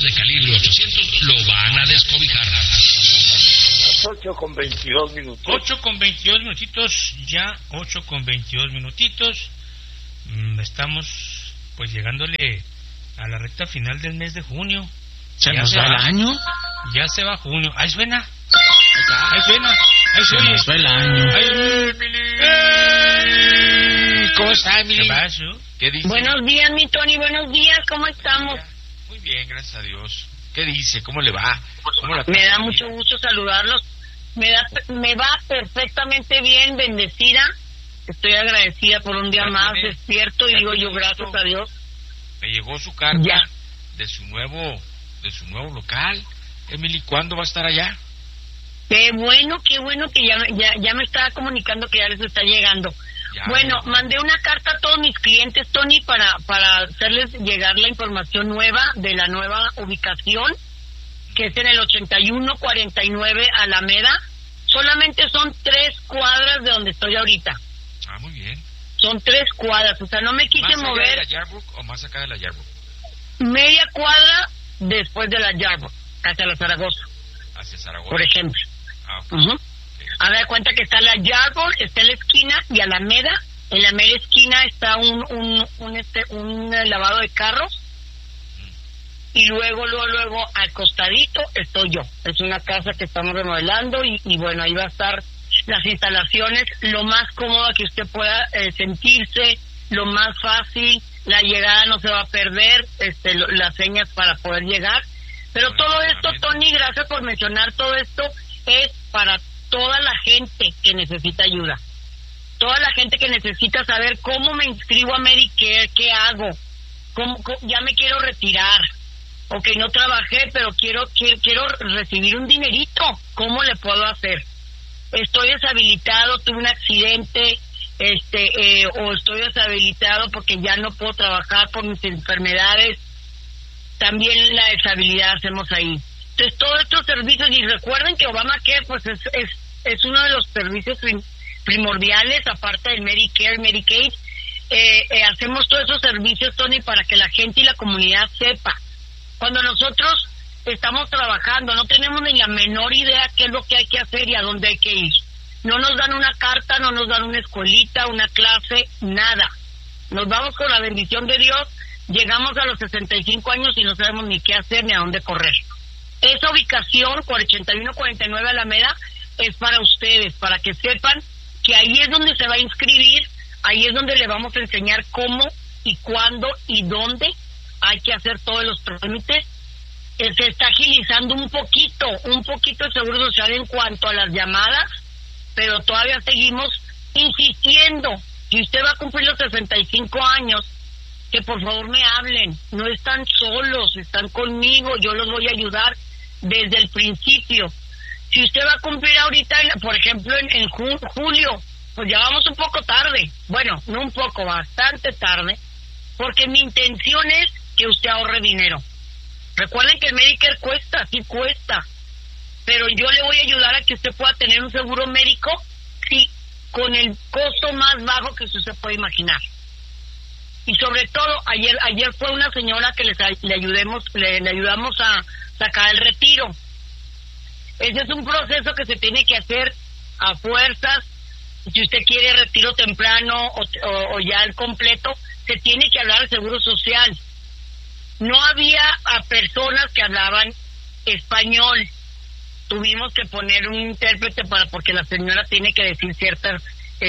de calibre 800 lo van a descobijar. 8:22. 8:22 minutitos, ya 8:22 minutitos. Estamos pues llegándole a la recta final del mes de junio. ¿Se nos va el año? Ya se va junio. Ahí suena. Ahí se nos va el año. ¿Cómo está, Emily? ¿Qué dice? Buenos días, mi Tony, buenos días, ¿cómo estamos? Muy bien, gracias a Dios. ¿Qué dice? ¿Cómo le va? Me da mucho gusto saludarlos. Me va perfectamente bien, bendecida. Estoy agradecida por un día más despierto y digo yo gracias a Dios. Me llegó su carta de su nuevo local. Emily, ¿cuándo va a estar allá? Qué bueno que ya me estaba comunicando que ya les está llegando. Bueno, mandé una carta a todos mis clientes, Tony, para hacerles llegar la información nueva de la nueva ubicación, que es en el 8149 Alameda. Solamente son 3 cuadras de donde estoy ahorita. Ah, muy bien. Son 3 cuadras, o sea, no me quise mover. ¿Más allá de la Yarbrough o más acá de la Yarbrough? Media cuadra después de la Yarbrough, hacia la Zaragoza. Hacia Zaragoza. Por ejemplo. Ah, okay. Haga de cuenta que está la Yarbrough, está en la esquina, y Alameda, en la mera esquina está un lavado de carros, y luego al costadito estoy yo. Es una casa que estamos remodelando, y bueno, ahí va a estar las instalaciones, lo más cómoda que usted pueda sentirse, lo más fácil, la llegada no se va a perder, las señas para poder llegar, pero todo esto, Tony, gracias por mencionar todo esto, es para toda la gente que necesita ayuda, toda la gente que necesita saber cómo me inscribo a Medicare, qué hago, cómo ya me quiero retirar, no trabajé, pero quiero recibir un dinerito, ¿cómo le puedo hacer? Estoy deshabilitado, tuve un accidente, o estoy deshabilitado porque ya no puedo trabajar por mis enfermedades, también la deshabilidad hacemos ahí. Entonces, todos estos servicios, y recuerden que Obamacare pues es uno de los servicios primordiales, aparte del Medicare, Medicaid, hacemos todos esos servicios, Tony, para que la gente y la comunidad sepa. Cuando nosotros estamos trabajando, no tenemos ni la menor idea qué es lo que hay que hacer y a dónde hay que ir. No nos dan una carta, no nos dan una escuelita, una clase, nada. Nos vamos con la bendición de Dios, llegamos a los 65 años y no sabemos ni qué hacer ni a dónde correr. Esa ubicación, 8149 Alameda, es para ustedes, para que sepan que ahí es donde se va a inscribir, ahí es donde le vamos a enseñar cómo y cuándo y dónde hay que hacer todos los trámites. Se está agilizando un poquito el Seguro Social en cuanto a las llamadas, pero todavía seguimos insistiendo. Si usted va a cumplir los 65 años, que por favor me hablen, no están solos, están conmigo, yo los voy a ayudar desde el principio. Si usted va a cumplir ahorita, por ejemplo, en julio, pues ya vamos un poco tarde, bueno, no un poco, bastante tarde, porque mi intención es que usted ahorre dinero. Recuerden que el Medicare cuesta, sí cuesta, pero yo le voy a ayudar a que usted pueda tener un seguro médico, sí, con el costo más bajo que usted se puede imaginar. Y sobre todo, ayer fue una señora que le ayudamos a sacar el retiro. Ese es un proceso que se tiene que hacer a fuerzas. Si usted quiere retiro temprano o ya el completo, se tiene que hablar del Seguro Social. No había personas que hablaban español. Tuvimos que poner un intérprete porque la señora tiene que decir ciertas,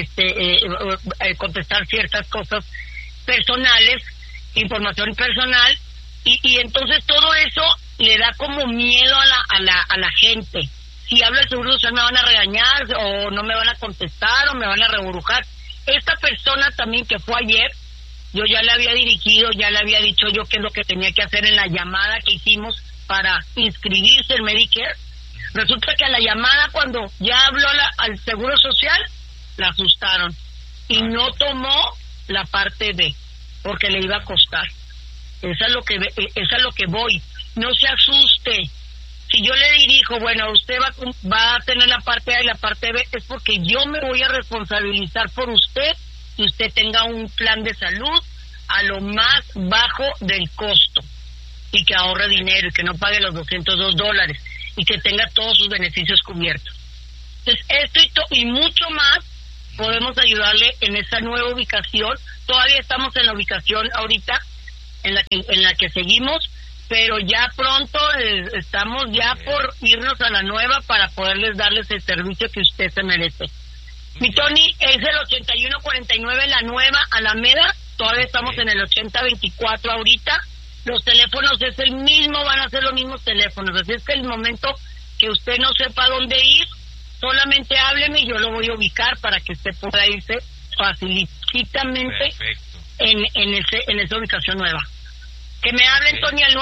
contestar ciertas cosas personales, información personal, y entonces todo eso le da como miedo a la gente. Si hablo del Seguro Social me van a regañar, o no me van a contestar, o me van a reburujar. Esta persona también que fue ayer, yo ya le había dirigido, ya le había dicho yo qué es lo que tenía que hacer en la llamada que hicimos para inscribirse en Medicare. Resulta que a la llamada, cuando ya habló al Seguro Social, la asustaron y no tomó la parte B, porque le iba a costar. Esa es lo que voy. No se asuste. Si yo le dirijo, bueno, usted va a tener la parte A y la parte B, es porque yo me voy a responsabilizar por usted y usted tenga un plan de salud a lo más bajo del costo. y que ahorre dinero y que no pague los $202 y que tenga todos sus beneficios cubiertos. Entonces, esto y mucho más podemos ayudarle en esa nueva ubicación. Todavía estamos en la ubicación ahorita en la que seguimos, pero ya pronto estamos ya por irnos a la nueva para poderles darles el servicio que usted se merece. Mi Tony, es el 8149 la nueva Alameda, todavía estamos en el 8024 ahorita. Los teléfonos es el mismo, van a ser los mismos teléfonos, así es que el momento que usted no sepa dónde ir, solamente hábleme y yo lo voy a ubicar para que usted pueda irse facilitamente en esa ubicación nueva. Que me hablen, Tony, al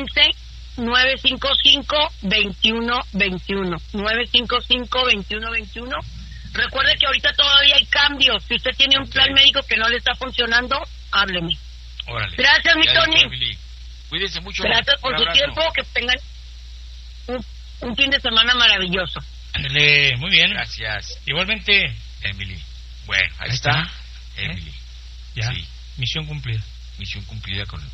915-955-2121. 955-2121. Recuerde que ahorita todavía hay cambios. Si usted tiene un plan médico que no le está funcionando, hábleme. Órale. Gracias, mi Tony. Cuídense mucho. Gracias por su tiempo. Que tengan un fin de semana maravilloso. Ándale, muy bien. Gracias. Igualmente, Emily. Bueno, ahí está. Emily. Ya, sí. Misión cumplida. Misión cumplida con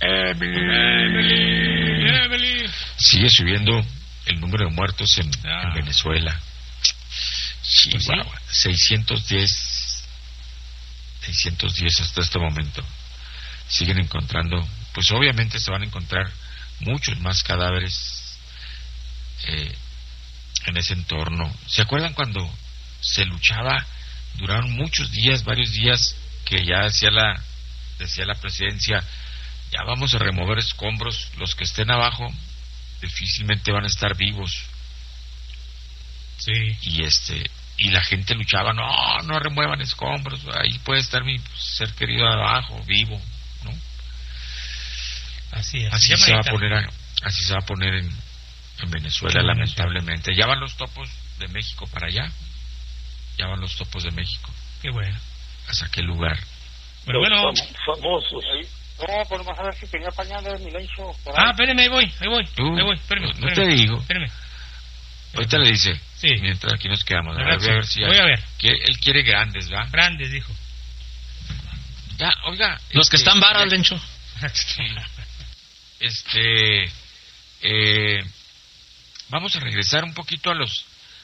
Emily. Sigue subiendo el número de muertos en Venezuela. Sí, pues wow. 610 hasta este momento. Siguen encontrando, pues obviamente se van a encontrar muchos más cadáveres en ese entorno. ¿Se acuerdan cuando se luchaba? Duraron muchos días, varios días, que ya decía la presidencia, ya vamos a remover escombros, los que estén abajo difícilmente van a estar vivos. Sí. Y la gente luchaba, no remuevan escombros, ahí puede estar mi ser querido abajo, vivo, ¿no? Así es. Así se va a poner en Venezuela, lamentablemente. Ya van los topos de México para allá. Ya van los topos de México. Qué bueno. ¿Hasta qué lugar? Pero bueno. Famosos. No, pero vamos a ver si tenía pañales de Milencio. Espérame, ahí voy. Espérame. Te digo. Espérame. Ahorita le dice. Sí. Mientras aquí nos quedamos. Voy a ver si voy a ver. Él quiere grandes, ¿verdad? Grandes, dijo. Ya, oiga. Los que están varas, Lencho. Vamos a regresar un poquito a los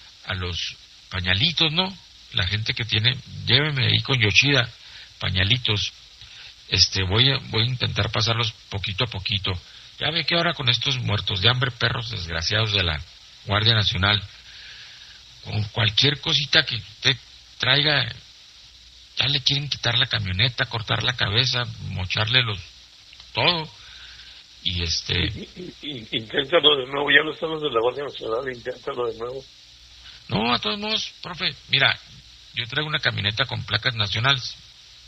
pañalitos, ¿no? La gente que tiene, lléveme ahí con Yoshida, pañalitos. Voy a intentar pasarlos poquito a poquito. Ya ve que ahora con estos muertos de hambre, perros desgraciados de la Guardia Nacional, con cualquier cosita que usted traiga, ya le quieren quitar la camioneta, cortar la cabeza, mocharle todo. Y inténtalo de nuevo, ya no están los de la Guardia Nacional, inténtalo de nuevo. No, a todos modos, profe, mira, yo traigo una camioneta con placas nacionales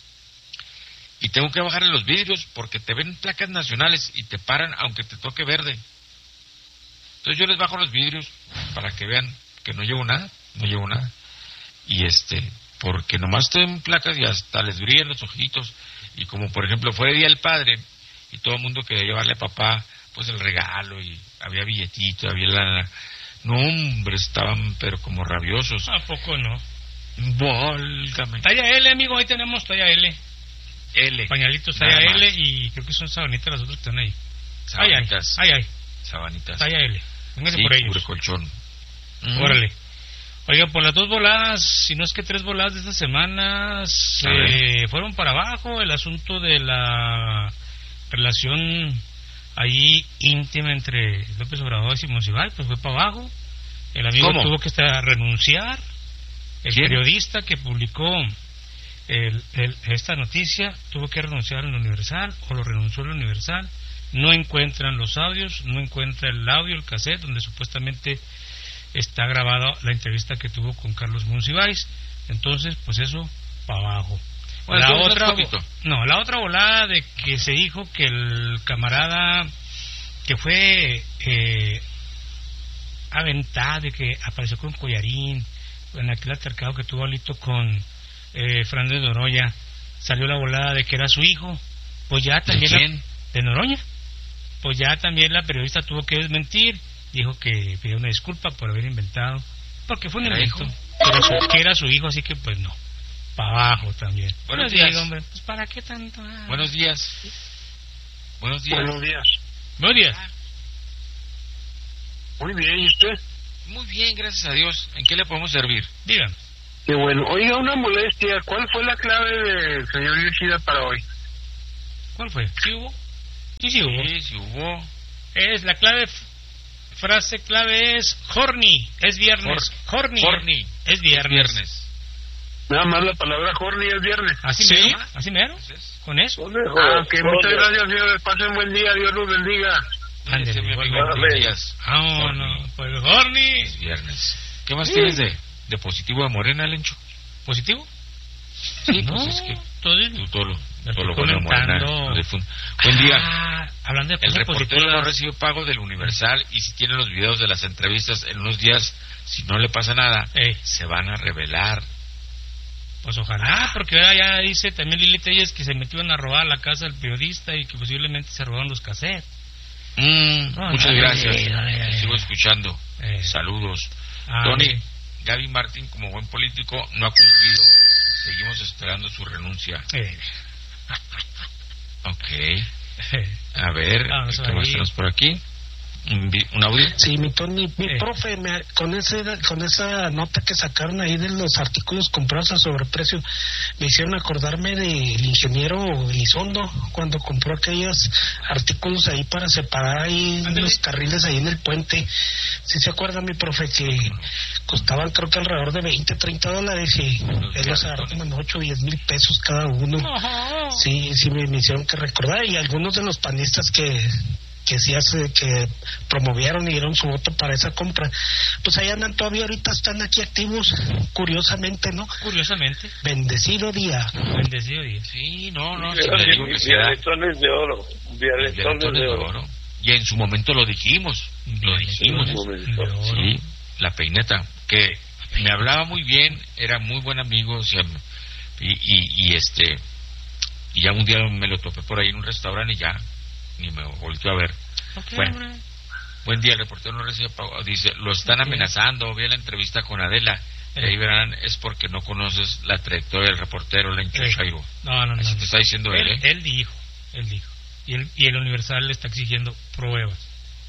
y tengo que bajarle los vidrios porque te ven placas nacionales y te paran aunque te toque verde. Entonces yo les bajo los vidrios para que vean que no llevo nada. Y porque nomás te ven placas y hasta les brillan los ojitos. Y como por ejemplo fue Día del Padre y todo el mundo quería llevarle a papá pues el regalo y había billetito, había lana. No, hombre, estaban pero como rabiosos. ¿A poco no? Válgame. Talla L, amigo, ahí tenemos talla L. Pañalitos talla L y creo que son sabanitas las otras que están ahí. Sabanitas. Ay. Sabanitas. Talla L. Véngase sí, por ellos. Cubre colchón. Órale. Oiga, por las 2 voladas, si no es que 3 voladas de estas semanas, fueron para abajo. El asunto de la relación ahí íntima entre López Obrador y Monsiváis, pues fue para abajo. El amigo tuvo que renunciar. El periodista que publicó esta noticia tuvo que renunciar en el Universal, o lo renunció en el Universal. No encuentran los audios, no encuentra el audio, el cassette donde supuestamente está grabada la entrevista que tuvo con Carlos Monsiváis. Entonces, pues eso para abajo. Bueno, la otra volada de que se dijo que el camarada que fue aventado, de que apareció con collarín en aquel altercado que tuvo Alito con Fernández de Noroña, salió la volada de que era su hijo. Pues ya también de Noroña. Pues ya también la periodista tuvo que desmentir, dijo que pidió una disculpa por haber inventado, porque fue un invento, pero que era su hijo, así que pues no, para abajo también. Buenos días, hombre, pues para qué tanto. Buenos días. Buenos días. Muy bien, ¿y usted? Muy bien, gracias a Dios. ¿En qué le podemos servir? Dígame. Qué bueno. Oiga, una molestia. ¿Cuál fue la clave del señor Yoshida para hoy? ¿Cuál fue? ¿Sí hubo? Sí hubo. Sí hubo. Es la clave, frase clave es horny. Es viernes. Horny. Es viernes. Nada más la palabra horny es viernes. Así mero. Con eso. Ok, muchas gracias, señores. Pasen buen día. Dios los bendiga. Ándale, mi amigo. Vámonos. Pues horny. Es viernes. ¿Qué más tienes de positivo de Morena, Lencho? ¿Positivo? Sí, No, pues es que todo lo estoy bueno de Morena. comentando. Buen día. Hablando de El cosas reportero positivas. no recibe pago del Universal y si tiene los videos de las entrevistas en unos días, si no le pasa nada, se van a revelar. Pues ojalá, porque ahora ya dice también Lili Telles que se metieron a robar la casa del periodista y que posiblemente se robaron los cassettes. Muchas gracias. Dale. Sigo escuchando. Saludos. Tony, Gaby Martín, como buen político, no ha cumplido. Seguimos esperando su renuncia. Ok. A ver, ¿qué más tenemos por aquí? ¿Un audio? Sí, mi Tony, mi profe, con esa nota que sacaron ahí de los artículos comprados a sobreprecio, me hicieron acordarme del ingeniero Elizondo, cuando compró aquellos artículos ahí para separar ahí los carriles ahí en el puente. ¿Sí se acuerda, mi profe, que costaban creo que alrededor de $20-$30 y él los agarró como en 8 o 10 mil pesos cada uno? Sí, me hicieron que recordar, y algunos de los panistas que promovieron y dieron su voto para esa compra, pues ahí andan todavía, ahorita están aquí activos, curiosamente, ¿no? Curiosamente. Bendecido día. Sí, no, vialetones de oro. Vialetones de oro. Y en su momento lo dijimos. Sí, la peineta, que me hablaba muy bien, era muy buen amigo, o sea, y ya un día me lo topé por ahí en un restaurante y ya ni me volvió a ver. Bueno, buen día, el reportero no recibe pago. Dice, lo están amenazando. Vi la entrevista con Adela. Y ahí verán, es porque no conoces la trayectoria del reportero Lencho Chairo. No. Así te está diciendo él. Él dijo. Y el Universal le está exigiendo pruebas.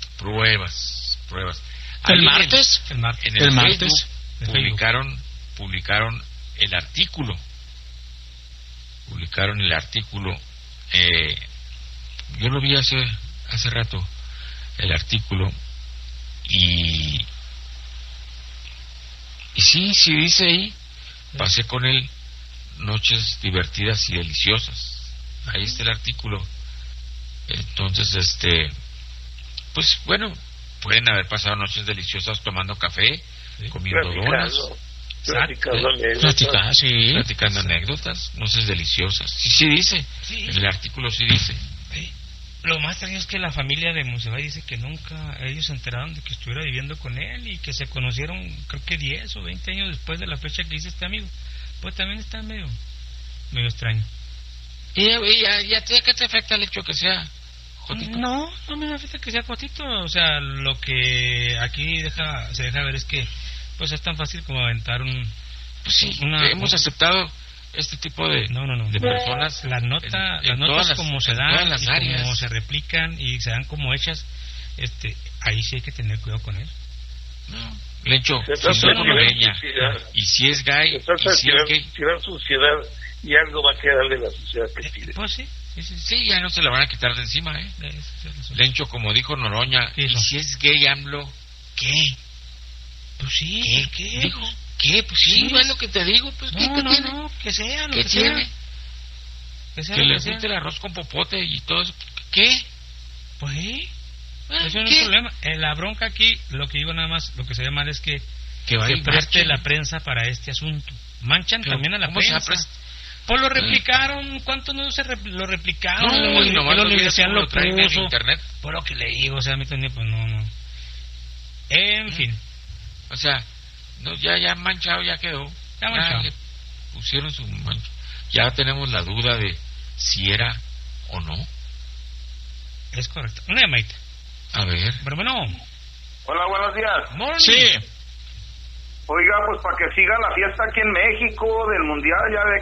¿El martes? En el martes publicaron el artículo. Yo lo vi hace rato, el artículo, y sí dice ahí, pasé con él noches divertidas y deliciosas. Ahí está el artículo. Entonces, pues bueno, pueden haber pasado noches deliciosas tomando café, comiendo donas, platicando anécdotas, noches deliciosas. Sí dice, en el artículo sí dice. Lo más extraño es que la familia de Musevay dice que nunca ellos se enteraron de que estuviera viviendo con él y que se conocieron creo que 10 o 20 años después de la fecha que dice este amigo. Pues también está medio extraño. ¿Y ya qué te afecta el hecho que sea Jotito? No me afecta que sea Jotito. O sea, lo que aquí se deja ver es que pues es tan fácil como aventar pues sí, hemos aceptado este tipo de personas. Las notas como se dan y como se replican y se dan como hechas, ahí sí hay que tener cuidado con él. No, Lencho, si es hondureña y si es gay, y si es gay, tirar suciedad y algo va a quedar de la sociedad que pide. Pues sí, ya no se la van a quitar de encima, Lencho, como dijo Noroña, y si es gay AMLO, ¿qué? Pues sí, ¿qué? Dijo, ¿qué? Pues sí, no es lo que te digo, pues ¿qué tiene? No, que sea lo que tiene. Que le guste el arroz con popote y todo eso. ¿Qué? Pues sí. Eso no es problema. La bronca aquí, lo que digo nada más, lo que se ve mal es que se preste la prensa para este asunto. Manchan también a la prensa. Pues lo replicaron, ¿cuántos no lo replicaron? No, la universidad lo traen en puso. internet. Por lo que le digo, o sea, a mí también, pues no. En fin. O sea, no, ya manchado, ya quedó. Ya manchado. Le pusieron su mancha. Ya tenemos la duda de si era o no. Es correcto. Una llamadita. A ver. Bueno. Hola, buenos días. Morning. Sí. Oiga, pues para que siga la fiesta aquí en México del Mundial, ya ve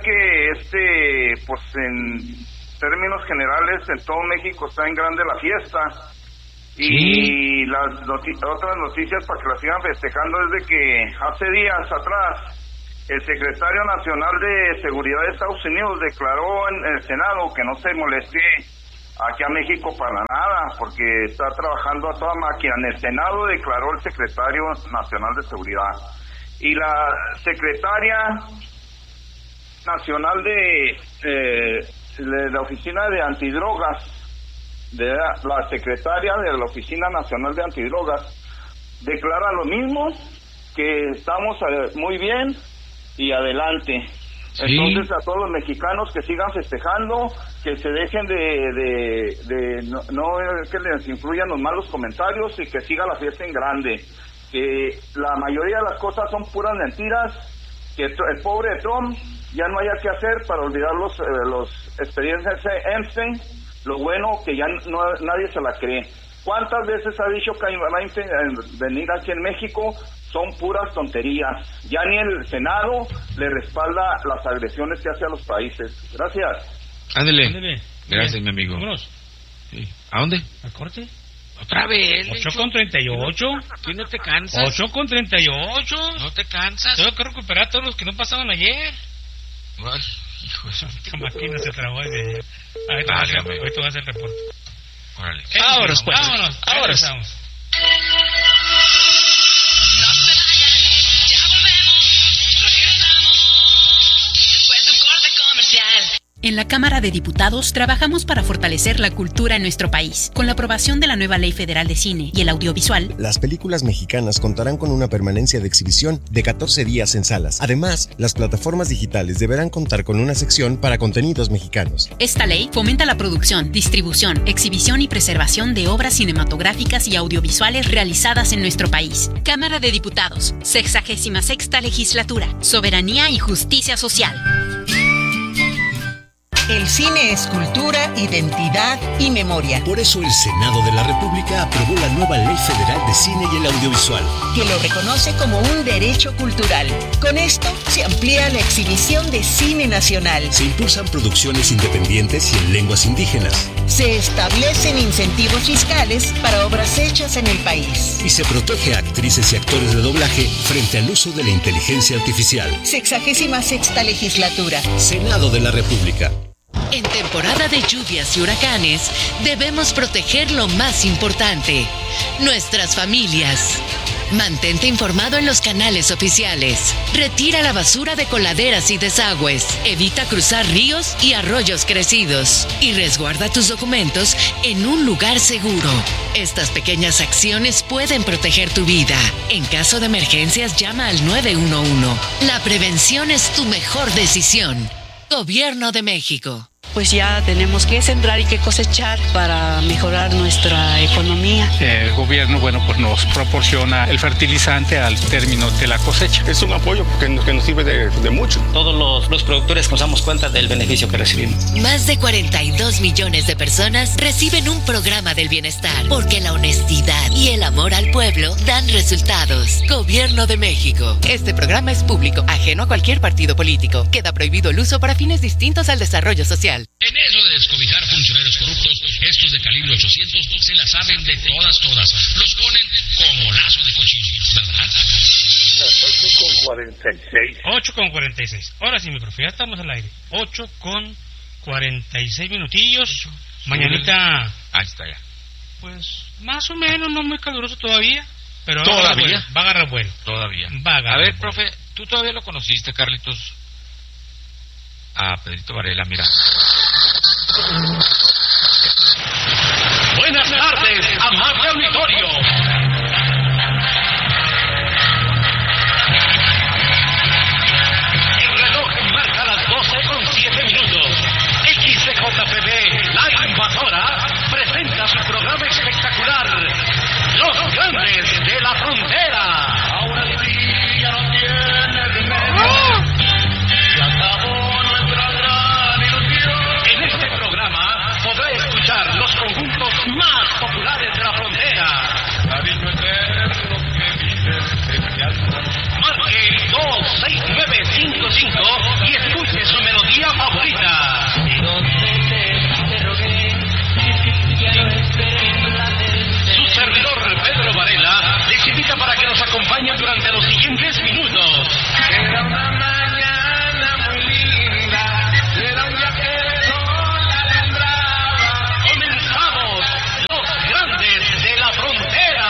que pues en términos generales en todo México está en grande la fiesta. Y las otras noticias para que las sigan festejando es de que hace días atrás el secretario nacional de Seguridad de Estados Unidos declaró en el Senado que no se moleste aquí a México para nada, porque está trabajando a toda máquina. En el Senado declaró el secretario nacional de Seguridad. Y la secretaria nacional de la Oficina de Antidrogas, la secretaria de la Oficina Nacional de Antidrogas, declara lo mismo, que estamos muy bien y adelante. Sí. Entonces, a todos los mexicanos que sigan festejando, que se dejen de no que les influyan los malos comentarios y que siga la fiesta en grande. Que la mayoría de las cosas son puras mentiras, que el pobre Trump ya no haya que hacer para olvidar los expedientes Epstein. Lo bueno que ya nadie se la cree. ¿Cuántas veces ha dicho que va a venir aquí en México? Son puras tonterías. Ya ni el Senado le respalda las agresiones que hace a los países. Gracias. Ándele. Gracias, mi amigo. Vámonos. Sí. ¿A dónde? ¿Al corte? ¿Otra vez? 8:38. ¿Tú no te cansas? 8:38. ¿No te cansas? Tengo que recuperar a todos los que no pasaban ayer. Ay, hijo de su... Esta máquina se trabó desde ayer. Ahorita va a hacer el reporte. Órale. Vámonos, pues. Vámonos. Ahora estamos. En la Cámara de Diputados trabajamos para fortalecer la cultura en nuestro país. Con la aprobación de la nueva Ley Federal de Cine y el Audiovisual, las películas mexicanas contarán con una permanencia de exhibición de 14 días en salas. Además, las plataformas digitales deberán contar con una sección para contenidos mexicanos. Esta ley fomenta la producción, distribución, exhibición y preservación de obras cinematográficas y audiovisuales realizadas en nuestro país. Cámara de Diputados, 66ª Legislatura, Soberanía y Justicia Social. El cine es cultura, identidad y memoria. Por eso el Senado de la República aprobó la nueva Ley Federal de Cine y el Audiovisual, que lo reconoce como un derecho cultural. Con esto se amplía la exhibición de cine nacional. Se impulsan producciones independientes y en lenguas indígenas. Se establecen incentivos fiscales para obras hechas en el país. Y se protege a actrices y actores de doblaje frente al uso de la inteligencia artificial. 66ª Legislatura. Senado de la República. En temporada de lluvias y huracanes, debemos proteger lo más importante, nuestras familias. Mantente informado en los canales oficiales. Retira la basura de coladeras y desagües. Evita cruzar ríos y arroyos crecidos. Y resguarda tus documentos en un lugar seguro. Estas pequeñas acciones pueden proteger tu vida. En caso de emergencias, llama al 911. La prevención es tu mejor decisión. Gobierno de México. Pues ya tenemos que sembrar y que cosechar para mejorar nuestra economía. El gobierno, pues nos proporciona el fertilizante al término de la cosecha. Es un apoyo que nos sirve de mucho. Todos los productores nos damos cuenta del beneficio que recibimos. Más de 42 millones de personas reciben un programa del bienestar, porque la honestidad y el amor al pueblo dan resultados. Gobierno de México. Este programa es público, ajeno a cualquier partido político. Queda prohibido el uso para fines distintos al desarrollo social. En eso de descobijar funcionarios corruptos, estos de calibre 800 se la saben de todas. Los ponen como lazo de cochino, ¿verdad? Las 8:46. Ahora sí, mi profe, ya estamos al aire. 8:46 minutillos. Mañanita. Ahí está ya. Pues más o menos, no muy caluroso todavía. Pero ¿Todavía? Va a agarrar vuelo. Todavía. A ver, profe, ¿tú todavía lo conociste, Carlitos? A Pedrito Varela, mira. Buenas tardes, amable auditorio. El reloj marca las 12:07. XCJPB, la invasora, presenta su programa espectacular, Los Grandes de la Frontera. Ahora el día no tiene remedio. Se acabó nuestra gran ilusión. En este programa podrá escuchar los conjuntos más populares de la frontera. en 10 minutos.